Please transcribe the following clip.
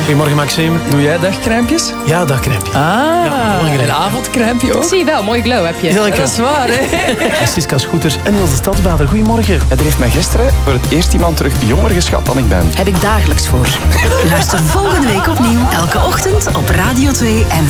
Goedemorgen, Maxime. Doe jij dagcrèmpjes? Ja, dagcrèmpje. Een avondcrèmpje ook. Zie je wel, mooi glow heb je. Ja, Dat is waar, hè? Siska Scooters en Niels de Stadsbader. Goedemorgen. Er heeft mij gisteren voor het eerst iemand terug jonger geschat dan ik ben. Heb ik dagelijks voor. Luister volgende week opnieuw, elke ochtend op Radio 2 en